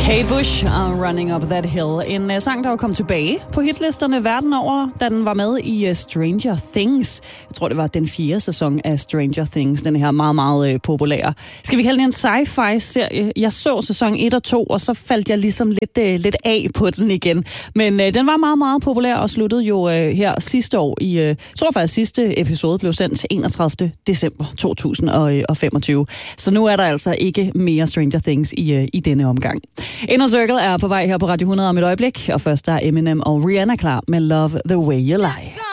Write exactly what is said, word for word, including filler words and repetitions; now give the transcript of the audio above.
Kate Bush og Running Up That Hill. En uh, sang, der var kommet tilbage på hitlisterne verden over, da den var med i uh, Stranger Things. Jeg tror, det var den fjerde sæson af Stranger Things, den her meget, meget uh, populære. Skal vi kalde den en sci-fi-serie? Jeg så sæson et og to, og så faldt jeg ligesom lidt, uh, lidt af på den igen. Men uh, den var meget, meget populær og sluttede jo uh, her sidste år i, uh, jeg tror faktisk sidste episode blev sendt enogtredivte december to tusind og femogtyve. Så nu er der altså ikke mere Stranger Things i, uh, i denne omgang. Inner Circle er på vej her på Radio hundrede om et øjeblik, og først er Eminem og Rihanna klar med Love the Way You Lie.